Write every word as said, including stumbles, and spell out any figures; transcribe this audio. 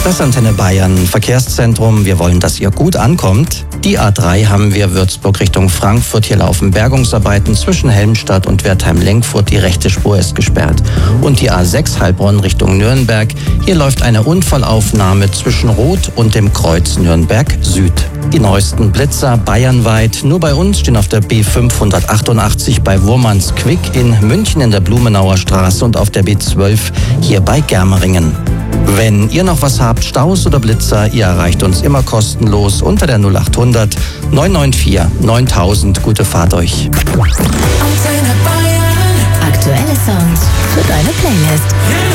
Das Antenne Bayern Verkehrszentrum. Wir wollen, dass ihr gut ankommt. Die A drei haben wir Würzburg Richtung Frankfurt. Hier laufen Bergungsarbeiten zwischen Helmstadt und Wertheim-Lenkfurt. Die rechte Spur ist gesperrt. Und die A sechs Heilbronn Richtung Nürnberg. Hier läuft eine Unfallaufnahme zwischen Rot und dem Kreuz Nürnberg Süd. Die neuesten Blitzer bayernweit. Nur bei uns stehen auf der B fünfhundertachtundachtzig bei Wurmansquick, in München in der Blumenauer Straße und auf der B zwölf hier bei Germeringen. Wenn ihr noch was habt, Staus oder Blitzer, ihr erreicht uns immer kostenlos unter der null acht hundert neun neun vier neuntausend. Gute Fahrt euch. Aktuelle Songs für deine Playlist.